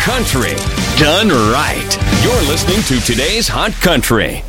country done right. You're listening to Today's Hot Country.